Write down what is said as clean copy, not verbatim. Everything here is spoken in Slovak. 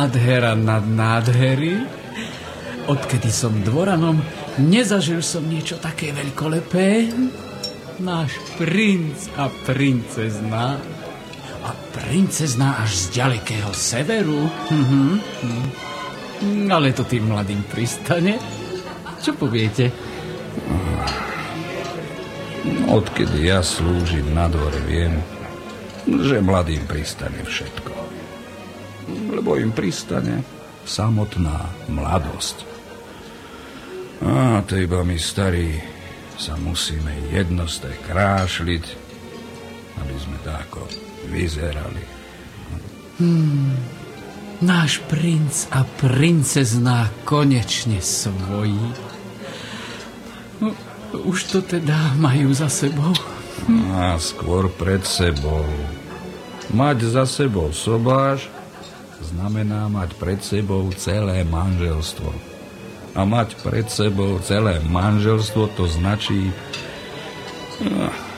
nádhera nad nádhery. Odkedy som dvoranom, nezažil som niečo také veľkolepé. Náš princ a princezná. A princezná až z ďalekého severu. Ale to tým mladým pristane. Čo poviete? Odkedy ja slúžim na dvore, viem, že mladým pristane všetko. Lebo im pristane samotná mladosť. A to iba my starí sa musíme jednosté krášliť, aby sme tako vyzerali. Náš princ a princezná konečne svojí. Už to teda majú za sebou? A skôr pred sebou. Mať za sebou sobáš znamená mať pred sebou celé manželstvo. A mať pred sebou celé manželstvo, to značí